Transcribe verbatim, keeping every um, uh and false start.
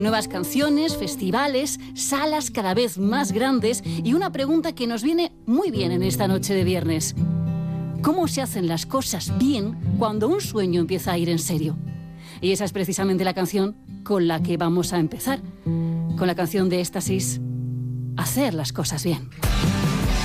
Nuevas canciones, festivales, salas cada vez más grandes y una pregunta que nos viene muy bien en esta noche de viernes. ¿Cómo se hacen las cosas bien cuando un sueño empieza a ir en serio? Y esa es precisamente la canción con la que vamos a empezar. Con la canción de Éxtasis, Hacer las cosas bien.